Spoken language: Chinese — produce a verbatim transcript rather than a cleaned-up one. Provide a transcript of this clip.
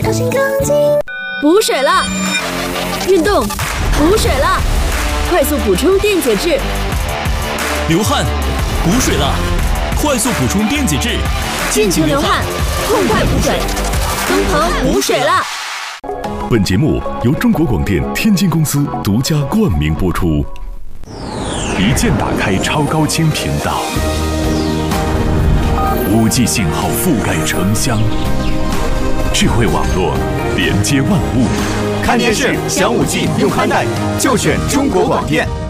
要心更紧。 补水了，运动，补水了，快速补充电解质。 流汗，补水了，快速补充电解质。 尽情流汗，痛快补水，东鹏补水了。 本节目由中国广电天津公司独家冠名播出。一键打开超高清频道，五 G 信号覆盖城乡，智慧网络连接万物。 看电视享五 G 用宽带，就选中国广电。